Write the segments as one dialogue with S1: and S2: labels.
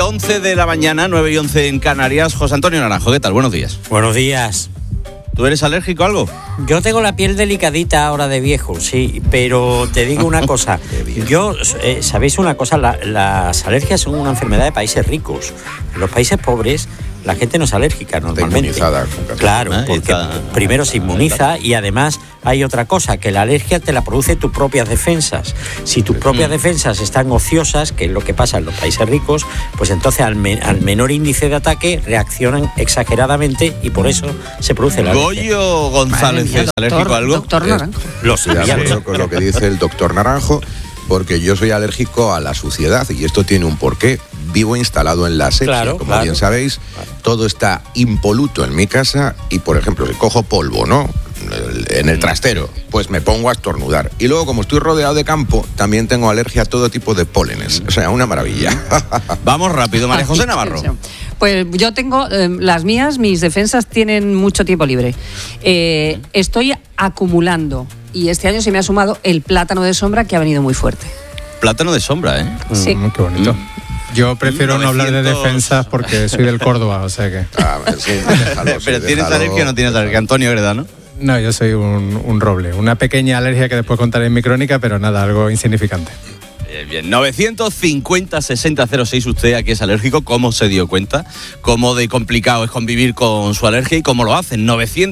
S1: 11 de la mañana, 9 y 11 en Canarias. José Antonio Naranjo, ¿qué tal? Buenos días.
S2: Buenos días.
S1: ¿Tú eres alérgico a algo?
S2: Yo tengo la piel delicadita ahora de viejo, sí, pero te digo una cosa. Yo, ¿sabéis una cosa? Las alergias son una enfermedad de países ricos. En los países pobres la gente no es alérgica normalmente. Claro, porque primero se inmuniza y además hay otra cosa, que la alergia te la produce tus propias defensas. Si tus propias defensas están ociosas, que es lo que pasa en los países ricos, pues entonces al menor índice de ataque reaccionan exageradamente y por eso se produce la alergia.
S1: Goyo González, ¿es alérgico a algo?
S3: Doctor Naranjo.
S4: Lo con lo que dice el doctor Naranjo, porque yo soy alérgico a la suciedad y esto tiene un porqué. Vivo instalado en la asepsia, como bien sabéis, todo está impoluto en mi casa y, por ejemplo, si cojo polvo, ¿no?, en el trastero, pues me pongo a estornudar. Y luego, como estoy rodeado de campo, también tengo alergia a todo tipo de pólenes. O sea, una maravilla.
S1: Vamos rápido, María José Navarro.
S3: Pues yo tengo las mías, mis defensas tienen mucho tiempo libre. Estoy acumulando y este año se me ha sumado el plátano de sombra, que ha venido muy fuerte.
S1: Plátano de sombra, ¿eh?
S3: Sí.
S5: Qué bonito. Yo prefiero no hablar de defensas porque soy del Córdoba, o sea que...
S4: Sí,
S1: pero ¿tienes alergia o no tienes alergia? Antonio Greda, ¿no?
S5: No, yo soy un roble. Una pequeña alergia que después contaré en mi crónica, pero nada, algo insignificante.
S1: Bien, 950-6006, usted aquí es alérgico, ¿cómo se dio cuenta? ¿Cómo de complicado es convivir con su alergia y cómo lo hacen?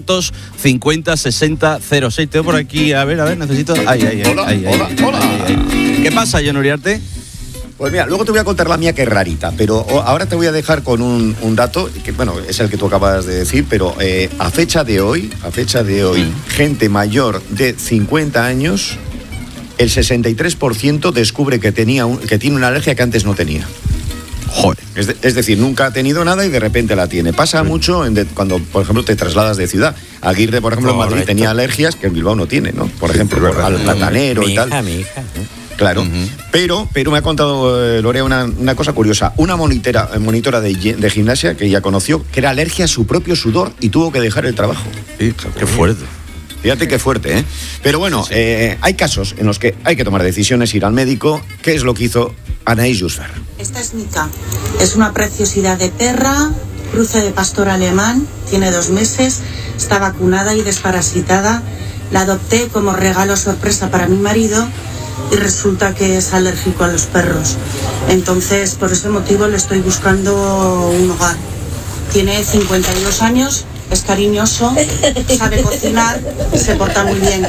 S1: 950-6006. Tengo por aquí, a ver, necesito... Hola. ¿Qué pasa, John Uriarte?
S6: Pues mira, luego te voy a contar la mía, que es rarita, pero ahora te voy a dejar con un dato, que bueno, es el que tú acabas de decir, pero a fecha de hoy, gente mayor de 50 años, el 63% descubre que tiene una alergia que antes no tenía.
S1: Joder.
S6: Es decir, nunca ha tenido nada y de repente la tiene. Pasa mucho cuando, por ejemplo, te trasladas de ciudad. Aguirre, por ejemplo, en Madrid tenía alergias que en Bilbao no tiene, ¿no? Por ejemplo, al platanero y tal.
S2: Mi hija.
S6: Claro, pero me ha contado Lorea una cosa curiosa. Una monitora de gimnasia que ella conoció, que era alergia a su propio sudor y tuvo que dejar el trabajo.
S1: Sí, qué fuerte.
S6: Fíjate qué fuerte, ¿eh? Pero bueno, sí. Hay casos en los que hay que tomar decisiones, ir al médico. ¿Qué es lo que hizo Anaïs Jusfer?
S7: Esta es Nika. Es una preciosidad de perra, cruce de pastor alemán, tiene 2 meses, está vacunada y desparasitada. La adopté como regalo sorpresa para mi marido y resulta que es alérgico a los perros. Entonces, por ese motivo le estoy buscando un hogar. Tiene 52 años, es cariñoso, sabe cocinar, se porta muy bien.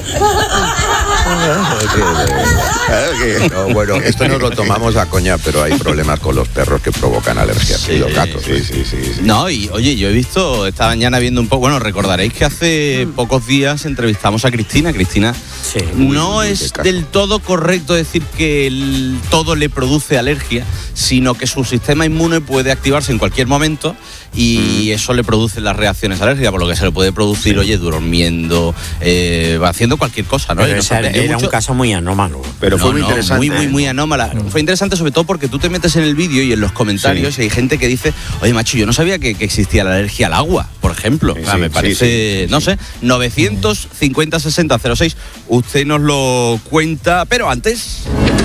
S4: No, bueno, esto nos lo tomamos a coña, pero hay problemas con los perros que provocan alergias.
S1: Sí,
S4: y los gatos. Sí.
S1: No, y oye, yo he visto esta mañana viendo un poco, bueno, recordaréis que hace pocos días entrevistamos a Cristina. Cristina,
S2: sí,
S1: no es del todo correcto decir que todo le produce alergia, sino que su sistema inmune puede activarse en cualquier momento y eso le produce las reacciones alérgicas, por lo que se le puede producir, oye, durmiendo, haciendo cualquier cosa, ¿no?
S2: Pero era un caso muy anómalo.
S6: Pero fue muy interesante.
S1: Muy anómala. Fue interesante sobre todo porque tú te metes en el vídeo y en los comentarios y hay gente que dice, oye, macho, yo no sabía que existía la alergia al agua, por ejemplo. Me parece, no sé, 950-6006. Usted nos lo cuenta, pero antes...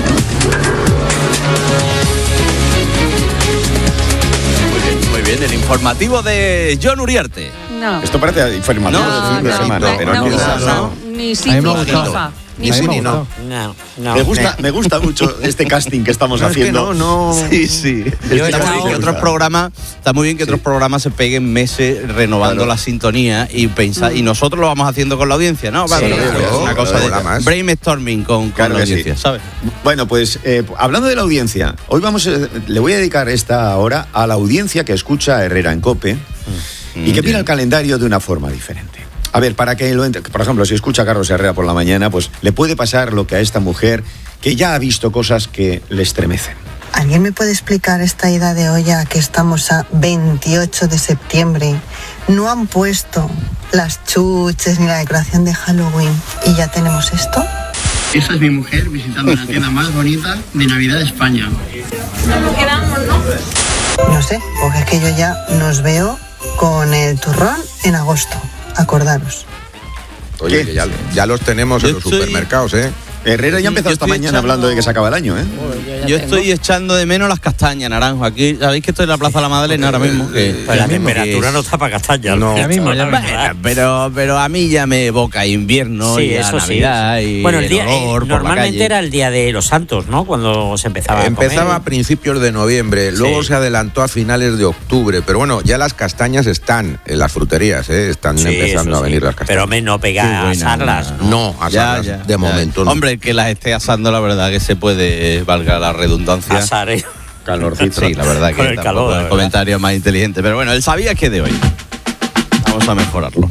S1: Muy bien, el informativo de John Uriarte.
S3: No.
S6: Esto parece informativo de fin de semana, pero no.
S3: Ni sí, ni FIFA.
S6: Ni sí ni no. Me gusta mucho este casting que estamos haciendo.
S1: Sí. Está muy bien que otros programas se peguen meses renovando la sintonía y pensar, y nosotros lo vamos haciendo con la audiencia, ¿no?
S6: Sí,
S1: una cosa de brainstorming con la audiencia, ¿sabes?
S6: Bueno, pues hablando de la audiencia, hoy le voy a dedicar esta hora a la audiencia que escucha a Herrera en COPE y que mira el calendario de una forma diferente. A ver, para que lo entre, por ejemplo, si escucha a Carlos Herrera por la mañana, pues le puede pasar lo que a esta mujer que ya ha visto cosas que le estremecen.
S8: ¿Alguien me puede explicar esta ida de olla que estamos a 28 de septiembre? No han puesto las chuches ni la decoración de Halloween y ya tenemos esto.
S9: Esa es mi mujer visitando la tienda más bonita de Navidad de España.
S8: ¿Cómo quedamos, no? No sé, porque es que yo ya nos veo con el turrón en agosto. Acordaros.
S4: Oye, que ya los tenemos en los supermercados, ¿eh?
S6: Herrera ya ha empezado esta mañana hablando de que se acaba el año, ¿eh?
S1: Yo estoy echando de menos las castañas, Naranjo. Aquí, ¿sabéis que estoy en la Plaza de la Madalena ahora mismo?
S2: Pero la temperatura no está para castañas.
S5: No,
S1: pero a mí ya me evoca invierno y
S2: eso
S1: Navidad y
S2: bueno, el día,
S1: olor por la
S2: normalmente
S1: calle.
S2: era el día de los Santos, ¿no? Cuando se empezaba
S4: a principios de noviembre, luego se adelantó a finales de octubre, pero bueno, ya las castañas están en las fruterías, están empezando a venir las castañas.
S2: Pero no pega a asarlas, ¿no?
S4: No, asarlas de momento no.
S1: Hombre, que las esté asando, la verdad que se puede, valga la redundancia.
S2: Asar,
S6: calorcito.
S1: Sí, la verdad que
S2: con el
S1: tampoco
S2: calor,
S1: el comentario más inteligente. Pero bueno, él sabía que de hoy. Vamos a mejorarlo.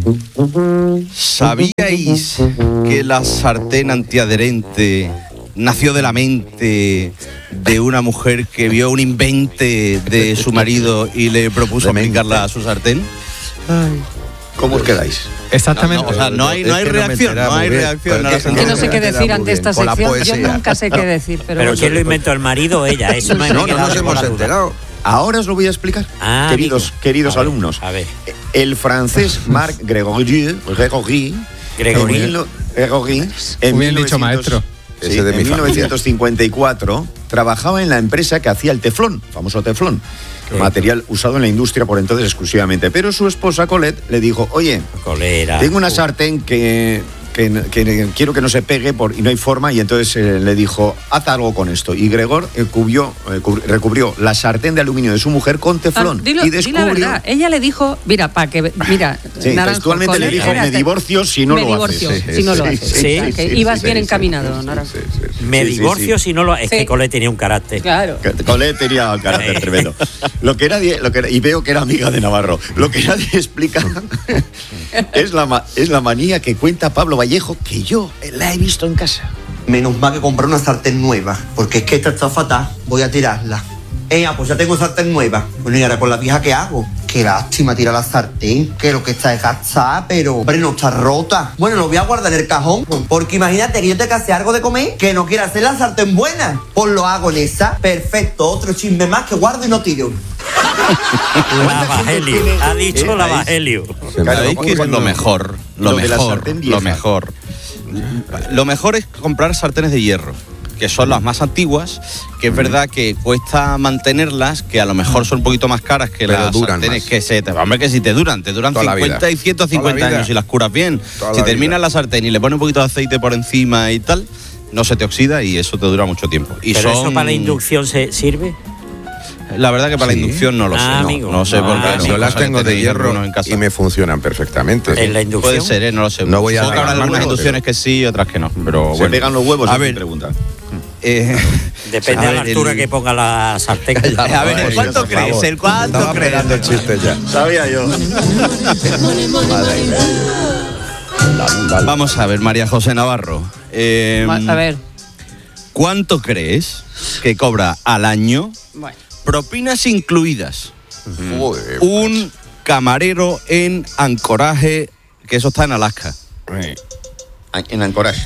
S1: ¿Sabíais que la sartén antiadherente nació de la mente de una mujer que vio un invente de su marido y le propuso aplicarla a su sartén?
S6: ¿Cómo os quedáis?
S5: Exactamente.
S1: No, o sea, no hay reacción, no hay reacción.
S3: Que no sé qué decir ante esta sección. Yo nunca sé qué decir.
S2: Pero ¿quién lo inventó, el marido o ella? Eso
S6: no nos hemos enterado. Ahora os lo voy a explicar, queridos alumnos.
S2: A ver.
S6: El francés Marc Gregory, en
S5: bien dicho, maestro.
S6: Sí, en 1954 trabajaba en la empresa que hacía el teflón, famoso teflón, material usado en la industria por entonces exclusivamente. Pero su esposa Colette le dijo: oye, tengo una sartén que quiero que no se pegue y no hay forma, y entonces le dijo: haz algo con esto. Y Gregor recubrió la sartén de aluminio de su mujer con teflón. Y descubrió...
S3: la verdad, ella le dijo, mira,
S6: sí,
S3: Naranjo,
S6: textualmente le dijo: me divorcio si no lo haces.
S3: Si no lo haces. Ibas bien encaminado, Naranjo.
S2: Me divorcio si no lo... Es que Colette tenía un carácter.
S3: Claro.
S6: Colette tenía un carácter tremendo. Y veo que era amiga de Navarro. Lo que nadie explica es la manía que cuenta Pablo Vallejo, que yo la he visto en casa.
S10: Menos mal que compré una sartén nueva, porque es que esta está fatal, voy a tirarla. Pues ya tengo sartén nueva. Bueno, y ahora con la vieja, ¿qué hago? Qué lástima tirar la sartén, que lo que está es gastada, pero hombre, no está rota. Bueno, lo voy a guardar en el cajón, porque imagínate que yo te hacer algo de comer, que no quiera hacer la sartén buena. Pues lo hago en esa. Perfecto, otro chisme más que guardo y no tiro.
S2: La Evangelio, ha dicho la Evangelio.
S1: ¿Sabéis que es lo mejor? Lo mejor es comprar sartenes de hierro, que son las más antiguas, que es verdad que cuesta mantenerlas, que a lo mejor son un poquito más caras que las sartenes más. Hombre, que si te duran 50 y 150 años si las curas bien. Si terminas la sartén y le pones un poquito de aceite por encima y tal, no se te oxida y eso te dura mucho tiempo.
S2: ¿Pero eso para la inducción sirve?
S1: La verdad que para la inducción no lo sé. No sé por qué.
S4: Yo las tengo de hierro y me funcionan perfectamente.
S2: ¿En la inducción?
S1: Puede ser, no lo sé.
S4: No voy a
S1: habrá algunas inducciones que sí y otras que no. Pero
S6: se pegan los huevos,
S1: a ver,
S6: pregunta.
S2: Depende de la altura que ponga la sartén.
S1: A ver, ¿el cuánto crees? ¿El cuánto crees?
S4: Estaba el chiste ya.
S6: Sabía yo.
S1: Vamos a ver, María José Navarro.
S3: A ver.
S1: ¿Cuánto crees que cobra al año?
S3: Bueno.
S1: Propinas incluidas. Un camarero en Ancoraje, que eso está en Alaska.
S6: En Ancoraje.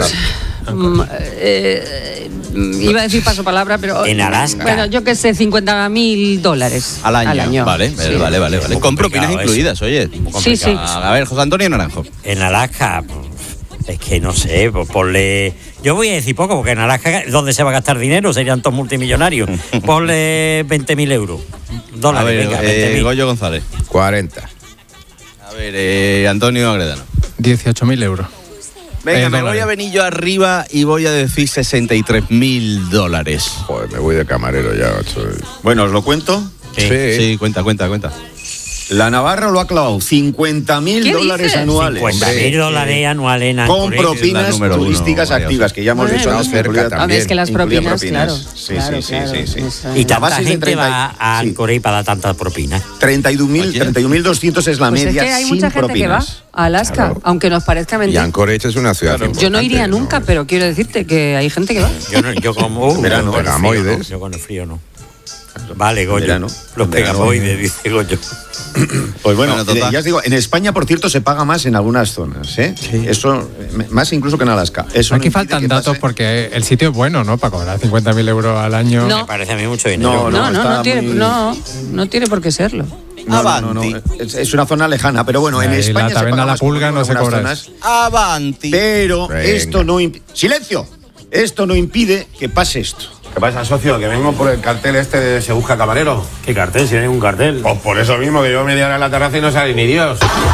S3: Iba a decir paso palabra, pero...
S2: En Alaska.
S3: Bueno, yo qué sé, $50.000
S1: al año. Vale. Con propinas incluidas, oye.
S3: Sí.
S1: A ver, José Antonio Naranjo.
S2: En Alaska... Es que no sé, ponle... Yo voy a decir poco, porque en Alaska, ¿dónde se va a gastar dinero? Serían todos multimillonarios. Ponle 20.000 euros.
S1: A ver, 20.000. Goyo González.
S4: 40.
S1: A ver, Antonio Agredano.
S5: 18.000 euros.
S1: Venga, me voy a venir yo arriba y voy a decir $63.000.
S4: Joder, me voy de camarero ya.
S6: Bueno, ¿os lo cuento?
S1: Sí, cuenta.
S6: La Navarra lo ha clavado, $50.000 anuales.
S2: $50.000 anuales
S6: con propinas turísticas activas, que ya hemos dicho antes.
S3: Es que las propinas, claro.
S6: Sí.
S2: Y tanta gente va a Anchorage para dar tantas propinas.
S6: 31.200 es la media,
S3: es que hay mucha gente que va a Alaska, aunque nos parezca mentira.
S4: Y Anchorage es una ciudad
S3: yo no iría nunca, pero quiero decirte que hay gente que va.
S2: Yo como...
S4: verano,
S2: yo con el frío no. Vale, Goyo. Los pegamoides, dice Goyo.
S6: Pues bueno, ya os digo, en España, por cierto, se paga más en algunas zonas, ¿eh? Sí. Eso, más incluso que en Alaska. Eso
S5: aquí faltan datos porque el sitio es bueno, ¿no? Para cobrar 50.000 euros al año.
S2: Me parece a mí mucho dinero.
S3: No tiene por qué serlo.
S1: Avanti.
S6: Es una zona lejana, pero bueno, en España
S5: la taberna La Pulga no se cobra.
S1: Avanti.
S6: Pero esto no ¡silencio! Esto no impide que pase esto.
S11: ¿Qué pasa, socio? Que vengo por el cartel este de Se Busca Camarero.
S12: ¿Qué cartel? Si no hay ningún cartel.
S11: Pues por eso mismo, que yo media hora en la terraza y no sale ni Dios.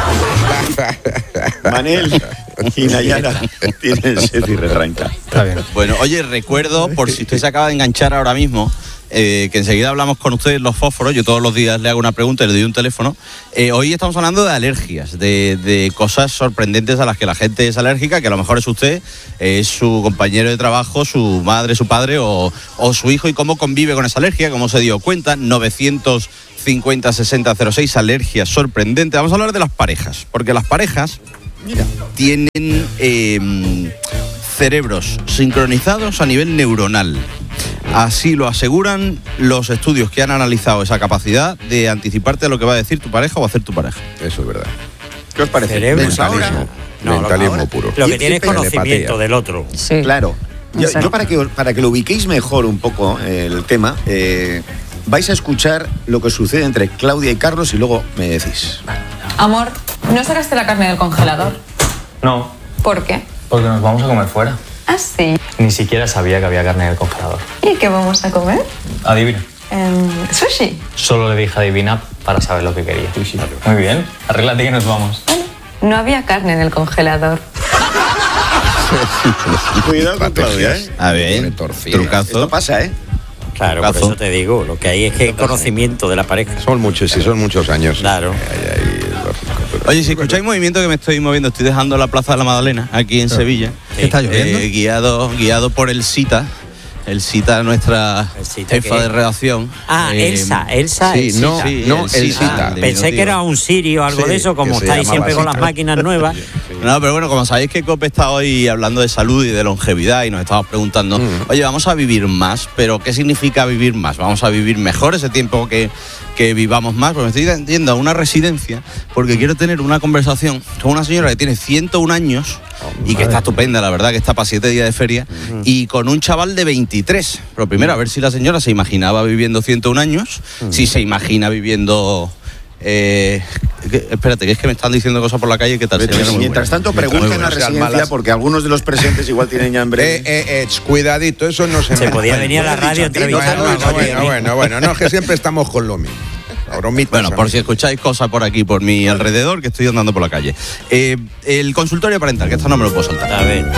S6: Manel y Nayara tienen sed y retranca.
S5: Está bien.
S1: Bueno, oye, recuerdo, por si usted se acaba de enganchar ahora mismo, que enseguida hablamos con ustedes los fósforos. Yo todos los días le hago una pregunta y le doy un teléfono. Hoy estamos hablando de alergias, de cosas sorprendentes a las que la gente es alérgica, que a lo mejor es usted, es su compañero de trabajo, su madre, su padre o su hijo, y cómo convive con esa alergia, cómo se dio cuenta. 950-6006, alergias sorprendentes. Vamos a hablar de las parejas, porque las parejas tienen cerebros sincronizados a nivel neuronal. Así lo aseguran los estudios que han analizado esa capacidad de anticiparte a lo que va a decir tu pareja o hacer tu pareja.
S4: Eso es verdad.
S6: ¿Qué os parece?
S4: Mentalismo. Mentalismo puro.
S2: Lo que tiene es conocimiento del otro.
S3: Sí.
S6: Claro. Yo para que lo ubiquéis mejor un poco el tema, vais a escuchar lo que sucede entre Claudia y Carlos y luego me decís.
S13: Amor, ¿no sacaste la carne del congelador?
S14: No.
S13: ¿Por qué?
S14: Porque nos vamos a comer fuera.
S13: ¿Ah, sí?
S14: Ni siquiera sabía que había carne en el congelador.
S13: ¿Y qué vamos a comer?
S14: Adivina.
S13: Sushi.
S14: Solo le dije adivina para saber lo que quería. Sushi. Muy bien. Arréglate que nos vamos.
S13: No había carne en el congelador.
S6: Cuidado con Claudia, ¿eh?
S1: A ver, trucazo.
S6: Esto pasa, ¿eh?
S2: Claro, por eso te digo, lo que hay es que conocimiento de la pareja.
S4: Son muchos, sí, son muchos años.
S2: Claro.
S1: Oye, si escucháis movimiento que me estoy moviendo, estoy dejando la Plaza de la Magdalena, aquí en Sevilla.
S5: ¿Está lloviendo?
S1: Guiado por el SITA. El SITA, nuestra jefa de redacción.
S2: Elsa.
S1: Sí,
S2: el
S1: no,
S2: SITA.
S1: no, el SITA.
S2: Pensé que era un Siri o algo de eso, como estáis siempre con las máquinas nuevas.
S1: No, pero bueno, como sabéis que COPE está hoy hablando de salud y de longevidad y nos estamos preguntando, oye, vamos a vivir más, pero ¿qué significa vivir más? ¿Vamos a vivir mejor ese tiempo que vivamos más? Pues me estoy yendo a una residencia porque quiero tener una conversación con una señora que tiene 101 años y que está estupenda, la verdad, que está para 7 días de feria, y con un chaval de 23. Pero primero, a ver si la señora se imaginaba viviendo 101 años, si se imagina viviendo... espérate, que es que me están diciendo cosas por la calle. ¿Qué tal, señora?
S6: Mientras tanto, pregunten en la residencia, porque algunos de los presentes igual tienen ya hambre.
S4: Cuidadito, eso no se
S2: podía venir a la radio a entrevistarnos.
S4: Bueno, no, que siempre estamos con lo mismo.
S1: Bueno, por si escucháis cosas por aquí, por mi alrededor, que estoy andando por la calle. El consultorio parental, que esto no me lo puedo soltar.
S2: A ver.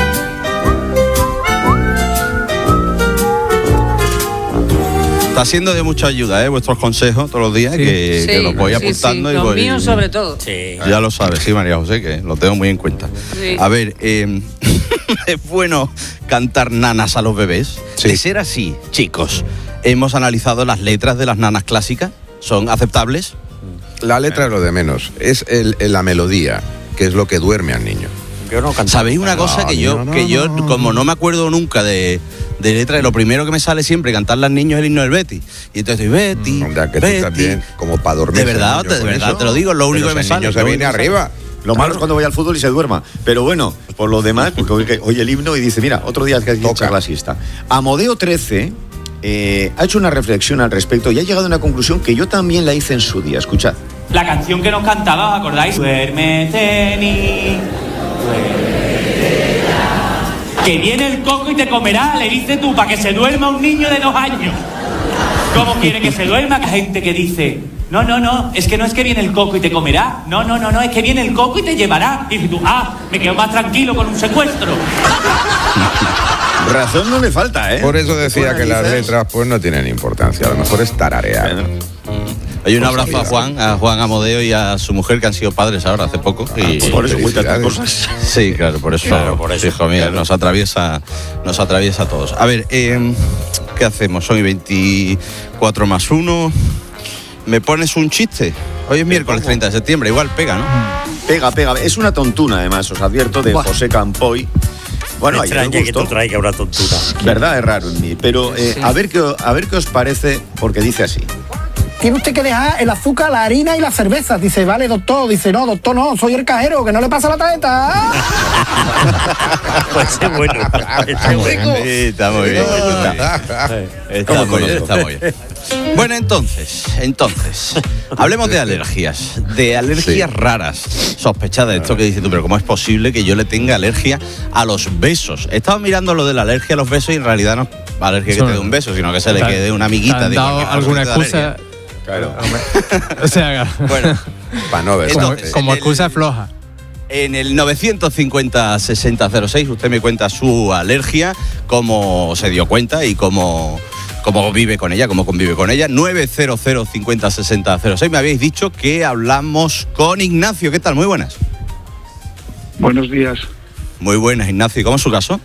S1: Está siendo de mucha ayuda, vuestros consejos todos los díes, que los voy apuntando.
S3: Sí, los míos sobre todo.
S2: Sí.
S1: Ya lo sabes, sí, María José, que lo tengo muy en cuenta.
S3: Sí.
S1: A ver, ¿es bueno cantar nanas a los bebés?
S4: Sí.
S1: De ser así, chicos, hemos analizado las letras de las nanas clásicas. ¿Son aceptables?
S4: La letra es lo de menos, es la melodía, que es lo que duerme al niño.
S2: Yo no canto.
S1: ¿Sabéis una cosa? Que yo, como no me acuerdo nunca de letra, lo primero que me sale siempre cantarle al niño es el himno del Betis. Y entonces estoy Betty,
S4: que
S1: Betty.
S4: Tú también, como para dormir.
S1: De verdad, te lo digo, lo único que me sale.
S4: El niño se viene arriba.
S6: Lo malo es cuando voy al fútbol y se duerma. Pero bueno, por lo demás, porque oye el himno y dice, mira, otro día que hay que echar la siesta. Amodeo 13 ha hecho una reflexión al respecto y ha llegado a una conclusión que yo también la hice en su día. Escuchad.
S15: La canción que nos cantaba, ¿os acordáis? Duérmete, ni... Que viene el coco y te comerá, le dices tú, para que se duerma un niño de 2 años. ¿Cómo quiere que se duerma? Hay gente que dice, no, es que no es que viene el coco y te comerá. No, es que viene el coco y te llevará. Y dices tú, me quedo más tranquilo con un secuestro.
S6: Razón no le falta, ¿eh?
S4: Por eso decía que las letras pues no tienen importancia, a lo mejor es tararear.
S1: Hay un abrazo a Juan Amodeo y a su mujer, que han sido padres ahora hace poco. Y
S6: por eso cuentan cosas.
S1: Sí, claro, por eso. Hijo mío, nos atraviesa a todos. A ver, ¿qué hacemos? Hoy 24 más 1. ¿Me pones un chiste? Hoy es miércoles 30 de septiembre, igual pega, ¿no?
S6: Pega. Es una tontuna, además, os advierto, de José Campoy. Bueno,
S2: me extraña que tú traigas una tontura.
S6: Verdad, es raro en mí. Pero a ver qué os parece, porque dice así.
S12: tiene usted que dejar el azúcar, la harina y la cerveza. Dice, vale, doctor. Dice, no, doctor, no, soy el cajero, que no le pasa la tarjeta.
S2: Pues es bueno.
S1: Está muy bien. Está muy bien. Está muy bien. Bueno, entonces, hablemos de alergias raras, sospechadas. Esto que dices tú, pero ¿cómo es posible que yo le tenga alergia a los besos? He estado mirando lo de la alergia a los besos y en realidad no es alergia que te dé un beso, sino que se le quede una amiguita.
S5: ¿Te han dado alguna excusa?
S4: Claro.
S5: O sea,
S1: bueno,
S4: para no ver.
S5: Como excusa floja.
S1: En el 950-6006 usted me cuenta su alergia, cómo se dio cuenta y cómo vive con ella, cómo convive con ella. 900-50-6006. Me habéis dicho que hablamos con Ignacio. ¿Qué tal? Muy buenas.
S16: Buenos días.
S1: Muy buenas, Ignacio. ¿Cómo es su caso?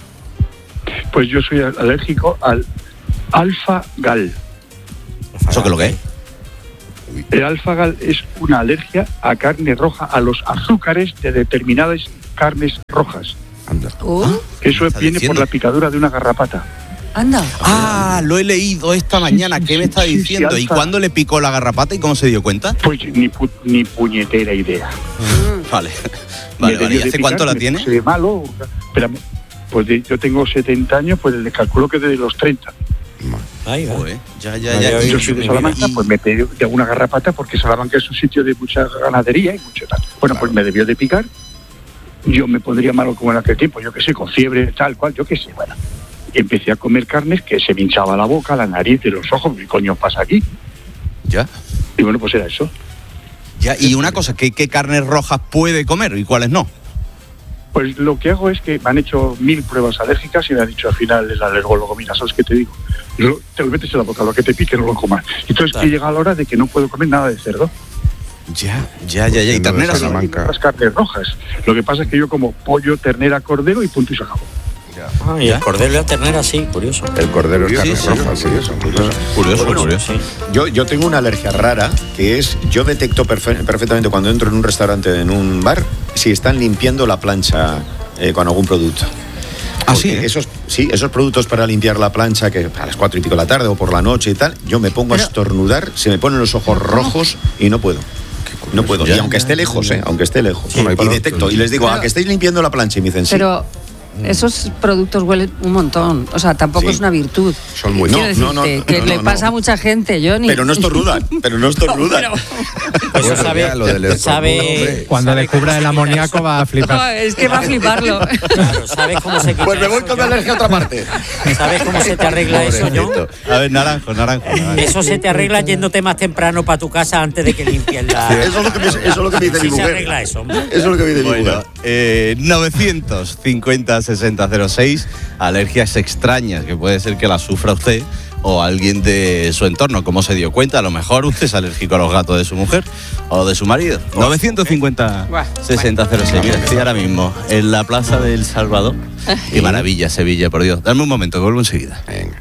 S16: Pues yo soy alérgico al alfa-gal.
S1: ¿Eso qué es lo que es?
S16: El alfa-gal es una alergia a carne roja, a los azúcares de determinadas carnes rojas.
S1: Anda.
S16: Eso viene por la picadura de una garrapata.
S3: Anda.
S1: Ah, lo he leído esta mañana. ¿Qué me está diciendo? ¿Y cuándo le picó la garrapata y cómo se dio cuenta?
S16: Pues ni puñetera idea.
S1: Vale. ¿Y hace cuánto la tiene?
S16: De malo, pero, pues yo tengo 70 años, pues le calculo que desde los 30.
S2: Ahí va.
S1: Ya.
S16: Yo soy de Salamanca, pues me pedí de una garrapata porque Salamanca es un sitio de mucha ganadería y mucho tal. Bueno, pues me debió de picar. Yo me pondría malo como en aquel tiempo, yo qué sé, con fiebre, tal cual, yo qué sé, bueno. Empecé a comer carnes que se me hinchaba la boca, la nariz y los ojos. ¿Qué coño pasa aquí?
S1: Ya.
S16: Y bueno, pues era eso.
S1: Ya, y una cosa, ¿qué carnes rojas puede comer y cuáles no?
S16: Pues lo que hago es que me han hecho 1000 pruebas alérgicas y me han dicho al final el alergólogo, mira, ¿sabes qué te digo? Te lo metes en la boca, lo que te pique no lo comas. Entonces que llega la hora de que no puedo comer nada de cerdo.
S1: Ya. Y ternera
S16: Salamanca. Las carnes rojas. Lo que pasa es que yo como pollo, ternera, cordero y punto y se acabó.
S2: Y el cordero y la ternera, sí, curioso.
S4: El cordero y carne roja, sí, eso. Curioso. Yo tengo una alergia rara, que es, yo detecto perfectamente cuando entro en un restaurante, en un bar, si están limpiando la plancha con algún producto.
S1: ¿Ah, sí?
S4: Esos productos para limpiar la plancha, que a las 4 y pico de la tarde o por la noche y tal, yo me pongo a estornudar, se me ponen los ojos rojos y no puedo. No puedo, y aunque esté lejos, Sí, y detecto, y les digo, ¿a que estáis limpiando la plancha? Y me dicen, sí.
S3: Pero esos productos huelen un montón. O sea, tampoco es una virtud.
S4: Son muy...
S3: que le pasa a mucha gente, Johnny.
S4: Pero no estornudan.
S2: Eso sabe
S5: cuando le cubra el amoníaco va a flipar.
S3: No, es que va a fliparlo.
S2: Claro, ¿sabes cómo se quita?
S4: Pues me voy con mi alergia a otra parte.
S2: ¿Sabes cómo se te arregla eso, John?
S1: A ver, naranjo.
S2: Eso se te arregla yéndote más temprano para tu casa antes de que limpien la...
S4: Eso es lo que me dice mi mujer.
S2: Se arregla eso, hombre.
S4: Eso es lo que me dice mi mujer.
S1: 950-6006, alergias extrañas que puede ser que las sufra usted o alguien de su entorno. ¿Cómo se dio cuenta? A lo mejor usted es alérgico a los gatos de su mujer o de su marido. 950-6006. Mira, estoy ahora mismo en la Plaza del Salvador. Qué maravilla, Sevilla, por Dios. Dame un momento, que vuelvo enseguida.
S17: Venga.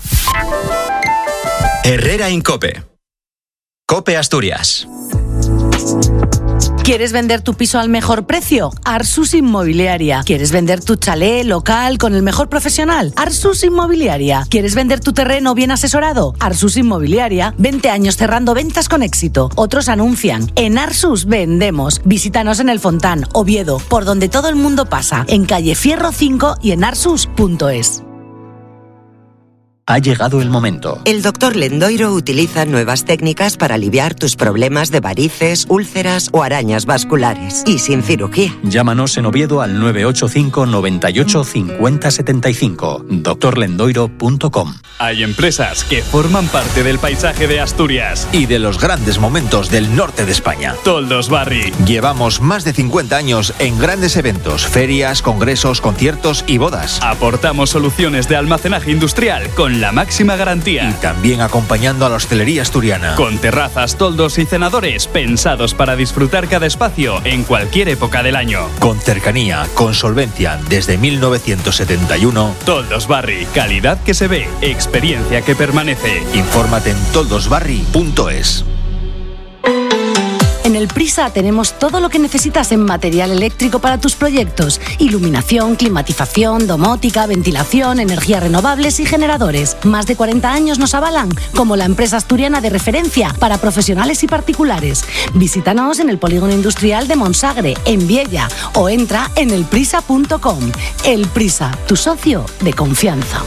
S17: Herrera Incope. Cope Asturias.
S18: ¿Quieres vender tu piso al mejor precio? Arsus Inmobiliaria. ¿Quieres vender tu chalet local con el mejor profesional? Arsus Inmobiliaria. ¿Quieres vender tu terreno bien asesorado? Arsus Inmobiliaria. 20 años cerrando ventas con éxito. Otros anuncian. En Arsus vendemos. Visítanos en El Fontán, Oviedo, por donde todo el mundo pasa, en calle Fierro 5 y en arsus.es.
S17: Ha llegado el momento.
S19: El doctor Lendoiro utiliza nuevas técnicas para aliviar tus problemas de varices, úlceras o arañas vasculares. Y sin cirugía.
S17: Llámanos en Oviedo al 985 98 50 75. drlendoiro.com.
S20: Hay empresas que forman parte del paisaje de Asturias
S21: y de los grandes momentos del norte de España.
S20: Toldos Barri.
S21: Llevamos más de 50 años en grandes eventos, ferias, congresos, conciertos y bodas.
S20: Aportamos soluciones de almacenaje industrial con la máxima garantía.
S21: Y también acompañando a la hostelería asturiana.
S20: Con terrazas, toldos y cenadores pensados para disfrutar cada espacio en cualquier época del año.
S21: Con cercanía, con solvencia, desde 1971.
S20: Toldos Barri, calidad que se ve, experiencia que permanece.
S21: Infórmate en toldosbarri.es.
S18: En El Prisa tenemos todo lo que necesitas en material eléctrico para tus proyectos: iluminación, climatización, domótica, ventilación, energías renovables y generadores. Más de 40 años nos avalan como la empresa asturiana de referencia para profesionales y particulares. Visítanos en el Polígono Industrial de Monsagre, en Viella, o entra en elprisa.com. El Prisa, tu socio de confianza.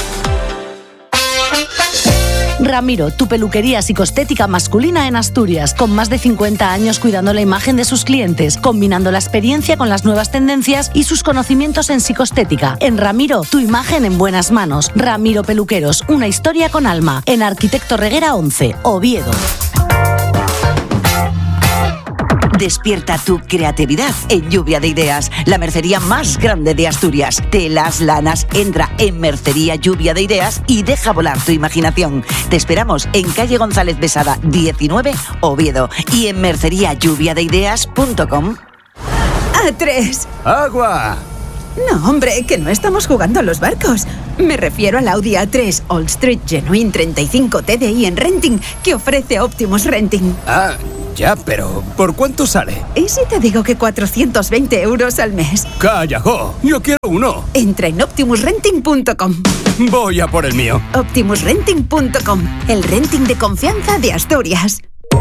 S18: Ramiro, tu peluquería psicoestética masculina en Asturias, con más de 50 años cuidando la imagen de sus clientes, combinando la experiencia con las nuevas tendencias y sus conocimientos en psicoestética. En Ramiro, tu imagen en buenas manos. Ramiro Peluqueros, una historia con alma. En Arquitecto Reguera 11, Oviedo.
S7: Despierta tu creatividad en Lluvia de Ideas, la mercería más grande de Asturias. Telas, lanas, entra en Mercería Lluvia de Ideas y deja volar tu imaginación. Te esperamos en calle González Besada 19, Oviedo, y en merceríalluvia-de-ideas.com.
S22: A3.
S7: ¡Agua!
S22: No, hombre, que no estamos jugando a los barcos. Me refiero al Audi A3 All Street Genuine 35 TDI en renting que ofrece Optimus Renting.
S23: Ah, ya, pero ¿por cuánto sale?
S22: ¿Y si te digo que 420 euros al mes?
S23: ¡Calla, jo! ¡Yo quiero uno!
S22: Entra en optimusrenting.com.
S23: Voy a por el mío.
S22: Optimusrenting.com, el renting de confianza de Asturias.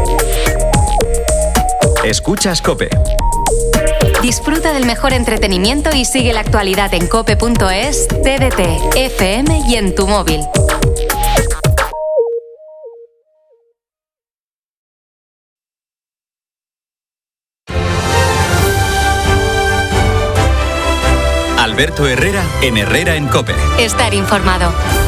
S17: Escuchas COPE.
S24: Disfruta del mejor entretenimiento y sigue la actualidad en cope.es, TDT, FM y en tu móvil.
S17: Alberto Herrera en Herrera en COPE.
S24: Estar informado.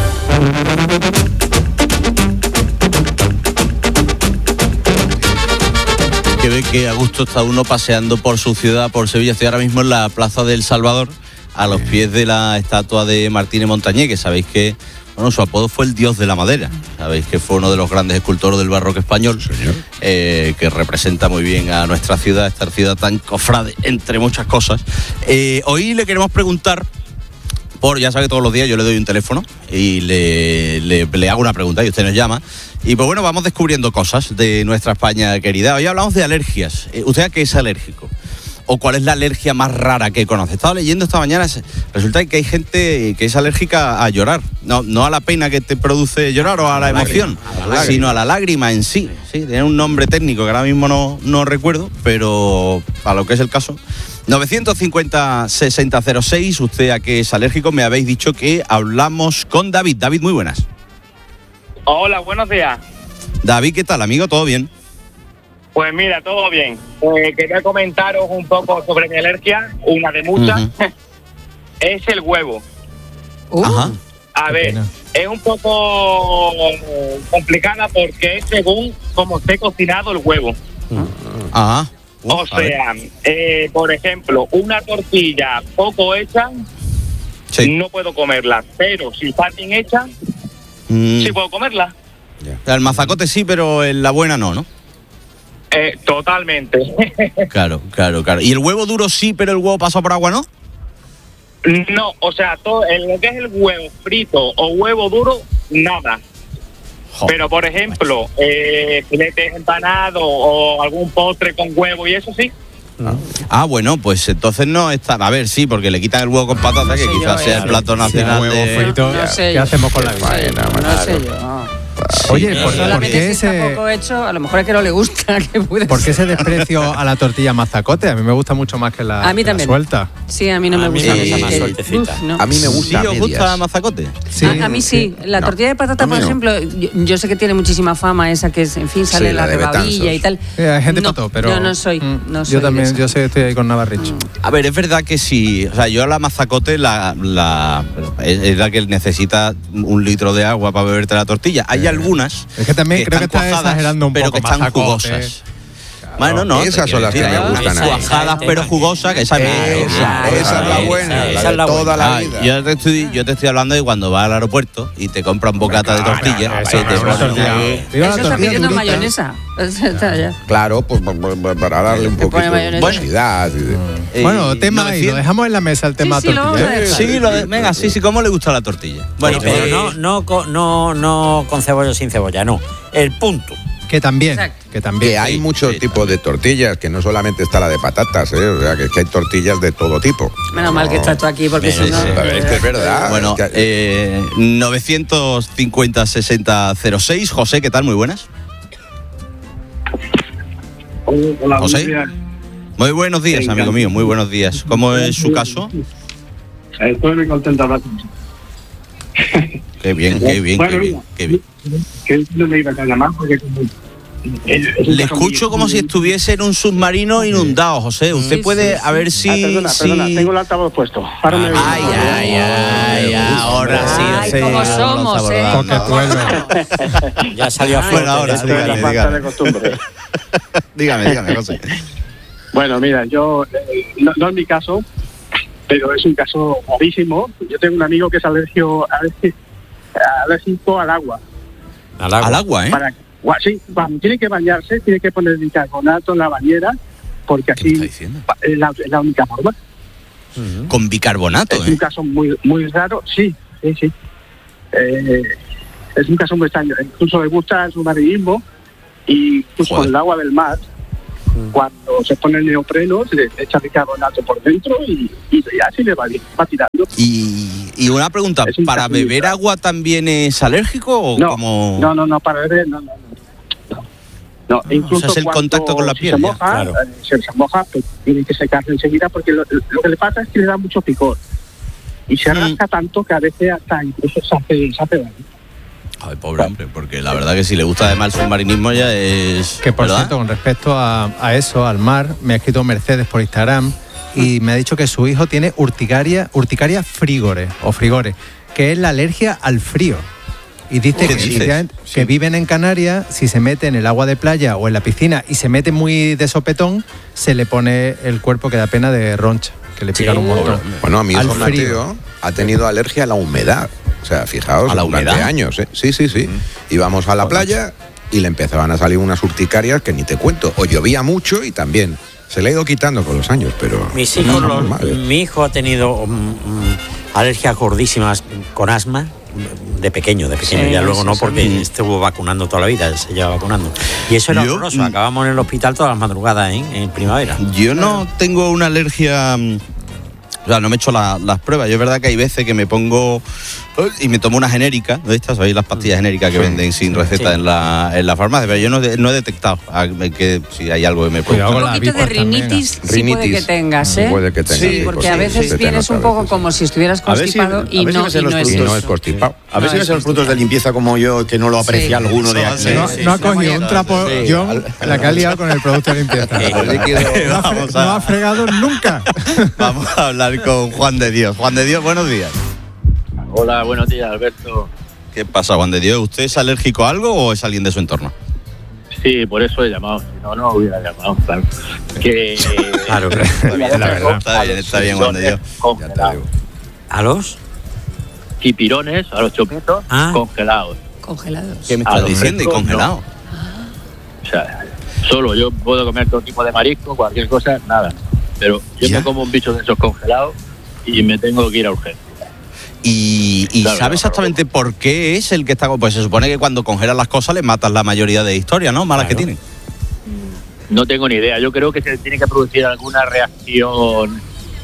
S1: Que ve que a gusto está uno paseando por su ciudad, por Sevilla. Estoy ahora mismo en la Plaza del Salvador, a los pies de la estatua de Martínez Montañé, que sabéis que, bueno, su apodo fue el dios de la madera. Sabéis que fue uno de los grandes escultores del barroco español, que representa muy bien a nuestra ciudad, esta ciudad tan cofrade, entre muchas cosas. Hoy le queremos preguntar, ya sabe que todos los días yo le doy un teléfono y le hago una pregunta y usted nos llama. Y pues bueno, vamos descubriendo cosas de nuestra España querida. Hoy hablamos de alergias. ¿Usted a qué es alérgico? ¿O cuál es la alergia más rara que conoce? Estaba leyendo esta mañana, resulta que hay gente que es alérgica a llorar. No a la pena que te produce llorar o a la emoción, sino a la lágrima en sí. Sí, tiene un nombre técnico que ahora mismo no recuerdo, pero a lo que es el caso. 950-6006, ¿usted a qué es alérgico? Me habéis dicho que hablamos con David. David, muy buenas.
S25: Hola, buenos días.
S1: David, ¿qué tal, amigo? ¿Todo bien?
S25: Pues mira, todo bien. Quería comentaros un poco sobre mi alergia, una de muchas. Es el huevo.
S1: Ajá.
S25: A ver, es un poco complicada porque es según cómo esté cocinado el huevo.
S1: Ajá.
S25: O sea, por ejemplo, una tortilla poco hecha, no puedo comerla, pero si está bien hecha, sí puedo comerla.
S1: El mazacote sí, pero la buena no.
S25: Totalmente.
S1: Claro. ¿Y el huevo duro sí, pero el huevo pasado por agua no?
S25: No, o sea, todo lo que es el huevo frito o huevo duro, nada. Pero, por ejemplo, filetes empanados o algún postre con huevo y eso sí.
S1: Bueno, pues entonces no está. A ver, sí, porque le quitan el huevo con patata, que quizás sea el plato nacional.
S5: Huevo frito, ¿qué hacemos con la vida?
S3: No sé yo.
S5: Oye, ¿por qué
S3: si está poco hecho? A lo mejor es que no le gusta.
S5: ¿Por qué ese desprecio a la tortilla mazacote? A mí me gusta mucho más que la,
S3: a mí también.
S5: La suelta.
S3: Sí, a mí no me gusta.
S2: A mí más sueltecita.
S3: No.
S4: A mí me gusta.
S1: ¿Sí os gusta mazacote?
S5: Sí,
S3: a mí sí. La tortilla de patata, por ejemplo, yo sé que tiene muchísima fama esa que es, en fin, sale la rebabilla y tal.
S5: Hay gente pató, pero
S3: yo no soy.
S5: Yo también, yo sé, estoy ahí con Navarrich.
S1: A ver, es verdad que sí. O sea, yo a la mazacote es la que necesita un litro de agua para beberte la tortilla. Hay algunas
S5: es que también creo que está exagerando un
S1: pero
S5: poco,
S1: que están jugosas.
S4: Bueno, no, esas son las que me gustan.
S1: Cuajadas pero jugosas, que esa es
S4: la buena, la de toda la vida.
S1: Yo te estoy hablando de cuando vas al aeropuerto y te compras un bocata de tortilla.
S3: Eso está pidiendo mayonesa.
S4: Claro, pues para darle un poquito de velocidad.
S5: Bueno, tema y lo dejamos en la mesa el tema tortilla.
S1: Sí, venga, sí, ¿cómo le gusta la tortilla?
S2: Bueno, pero no con cebolla o sin cebolla, no. El punto.
S5: Que también.
S4: Que hay muchos tipos de tortillas, que no solamente está la de patatas, o sea, que hay tortillas de todo tipo.
S3: Menos mal que estás tú aquí, porque si no...
S4: Es que es verdad.
S1: Bueno, 950-60-06. José, ¿qué tal? Muy buenas.
S8: Hola,
S1: José. Muy buenos días, amigo mío, muy buenos días. ¿Cómo es su caso?
S8: Estoy muy contento de hablar con usted.
S1: Qué bien, qué bien,
S8: Bueno,
S1: qué bien, qué bien.
S8: Que no me iba a llamar porque
S1: Le escucho como si estuviese en un submarino inundado, José. Usted puede, a ver si...
S8: Perdona, tengo el altavoz puesto. Ahora me
S1: ahora sí.
S3: Ay, cómo somos,
S2: Ya salió afuera
S1: ahora. Dígame, José.
S8: Bueno, mira, yo, no es mi caso, pero es un caso gravísimo. Yo tengo un amigo que es alérgico al agua.
S1: Al agua, ¿eh?
S8: Sí, cuando tiene que bañarse, tiene que poner bicarbonato en la bañera, porque así es la única forma.
S1: Con bicarbonato,
S8: Es un caso muy raro, sí. Es un caso muy extraño. Incluso le gusta el submarinismo y incluso con el agua del mar, cuando se pone el neopreno, se le echa bicarbonato por dentro y así le va tirando.
S1: Y una pregunta, ¿para beber agua también es alérgico o como...?
S8: No, para beber no. No, incluso
S1: o sea, es el contacto con la piel.
S8: Se moja, se moja, pues tiene que secarse enseguida porque lo que le pasa es que le da mucho picor. Y se rasca tanto que a veces hasta incluso se hace daño.
S1: Ay, pobre hombre, porque la verdad que si le gusta además el submarinismo ya es...
S5: Que por
S1: ¿verdad?
S5: cierto, con respecto a eso, al mar, me ha escrito Mercedes por Instagram y me ha dicho que su hijo tiene urticaria frigore, que es la alergia al frío. Y dice que viven en Canarias, si se mete en el agua de playa o en la piscina y se mete muy de sopetón, se le pone el cuerpo que da pena de roncha, que le pican un montón.
S4: Bueno, a mi hijo Mateo ha tenido alergia a la humedad. O sea, fijaos,
S1: ¿a la
S4: durante
S1: humedad?
S4: años, ¿eh? Sí. Íbamos a la playa y le empezaban a salir unas urticarias que ni te cuento. O llovía mucho y también se le ha ido quitando con los años, pero...
S2: Mis hijos, mi hijo ha tenido alergias gordísimas con asma. De pequeño, ya luego no, porque estuvo vacunando toda la vida, se lleva vacunando. Y eso era horroroso, acabamos en el hospital todas las madrugadas en primavera.
S1: Yo no tengo una alergia, o sea, no me he hecho las pruebas. Yo es verdad que hay veces que me pongo y me tomo una genérica, de estas, ¿sabéis? Las pastillas genéricas que venden sin receta en la farmacia, pero yo no he detectado que si hay algo que me puede...
S3: Un poquito de rinitis sí puede que tengas, ¿eh?
S4: Puede que tengas.
S3: Sí, porque a veces vienes un poco como si estuvieras constipado y no es
S4: constipado.
S6: A ver si ves los frutos de limpieza como yo, que no lo aprecia alguno de aquí.
S5: No ha cogido un trapo, John, la que ha liado con el producto de limpieza. No ha fregado nunca.
S1: Vamos a hablar con Juan de Dios. Juan de Dios, buenos días.
S9: Hola, buenos días, Alberto.
S1: ¿Qué pasa, Juan de Dios? ¿Usted es alérgico a algo o es alguien de su entorno?
S9: Sí, por eso he llamado. Si no hubiera llamado, claro.
S1: Claro, la verdad. Está bien, Juan de Dios.
S2: ¿A los?
S9: Chipirones, a los chopitos, congelados.
S3: Congelados.
S1: ¿Qué me estás diciendo? ¿Y congelados?
S9: O sea, solo yo puedo comer todo tipo de marisco, cualquier cosa, nada. Pero yo me como un bicho de esos congelados y me tengo que ir a urgencia.
S1: ¿Y
S9: claro,
S1: sabe exactamente por qué es el que está...? Pues se supone que cuando congelan las cosas le matas la mayoría de historias, ¿no? Malas que tienen.
S9: No tengo ni idea. Yo creo que se tiene que producir alguna reacción,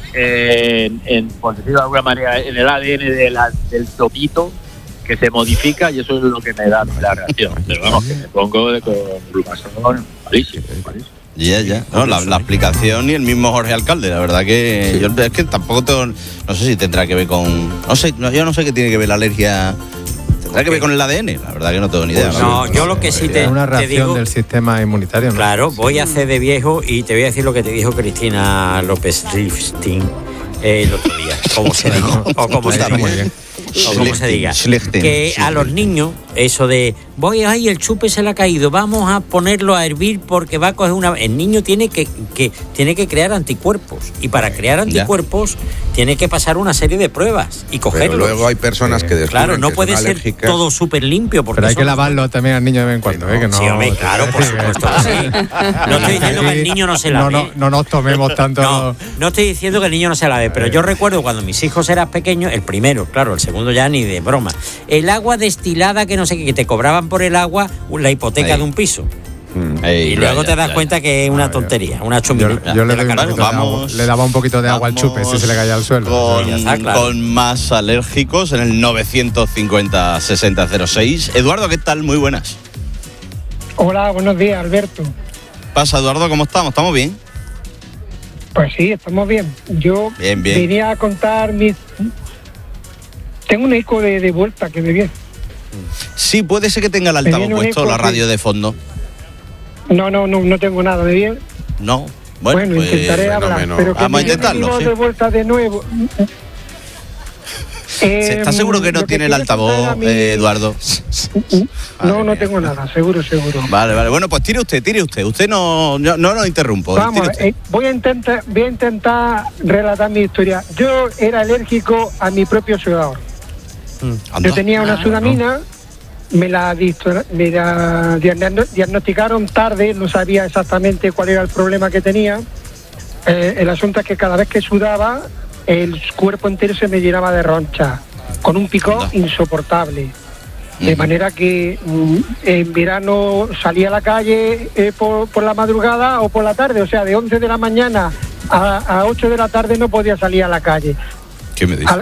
S9: por decirlo de alguna manera, en el ADN del topito, que se modifica y eso es lo que me da la reacción. Pero vamos, que me pongo con glumazón malísimo.
S1: Ya. No, la explicación y el mismo Jorge Alcalde, la verdad que yo es que tampoco tengo, no sé si tendrá que ver con, yo no sé qué tiene que ver la alergia. ¿Tendrá que ver con el ADN? La verdad que no tengo ni idea.
S2: No, yo lo que sí te
S5: una reacción
S2: digo,
S5: del sistema inmunitario, ¿no?
S2: Claro, voy a hacer de viejo y te voy a decir lo que te dijo Cristina López Rifstin el otro día, como se diga, o como se diga. O como se diga, que a los niños, eso de el chupe se le ha caído, vamos a ponerlo a hervir porque va a coger una... El niño tiene que crear anticuerpos, y para crear anticuerpos tiene que pasar una serie de pruebas y cogerlos.
S4: Pero luego hay personas que descubren
S2: claro, no
S4: que
S2: puede
S4: son
S2: ser
S4: alérgicas.
S2: todo súper limpio. Porque
S5: pero hay que lavarlo también al niño de vez en cuando, que no...
S2: Sí, hombre, claro, por supuesto que sí. No estoy diciendo que el niño no se lave.
S5: No nos tomemos tanto...
S2: No estoy diciendo que el niño no se lave, pero yo recuerdo cuando mis hijos eran pequeños, el primero, claro, el segundo ya ni de broma. El agua destilada que no sé qué, que te cobraban por el agua la hipoteca de un piso. Y luego te das cuenta que es una tontería, una chuminita.
S5: Yo le daba un poquito de agua al chupe si se le caía al suelo.
S1: Con más alérgicos en el 950-6006. Eduardo, ¿qué tal? Muy buenas.
S10: Hola, buenos días, Alberto.
S1: Pasa, Eduardo, ¿cómo estamos? ¿Estamos bien?
S10: Pues sí, estamos bien. Yo
S1: bien.
S10: venía a contar Tengo un eco de vuelta que me viene.
S1: Sí, puede ser que tenga el altavoz puesto, la radio de fondo.
S10: No tengo nada de bien.
S1: No. Bueno, pues,
S10: intentaré hablar, pero que
S1: vamos a intentarlo.
S10: De vuelta de nuevo.
S1: ¿Estás seguro que no tiene el altavoz, Eduardo?
S10: No tengo nada, seguro.
S1: Vale. Bueno, pues tire usted. Usted no nos interrumpo.
S10: Vamos, voy a intentar relatar mi historia. Yo era alérgico a mi propio sudor. Yo tenía una sudamina. Me la diagnosticaron tarde, no sabía exactamente cuál era el problema que tenía. El asunto es que cada vez que sudaba, el cuerpo entero se me llenaba de ronchas, con un picor insoportable. De manera que en verano salía a la calle por la madrugada o por la tarde, o sea, de 11 de la mañana a 8 de la tarde no podía salir a la calle.
S1: ¿Qué me dices?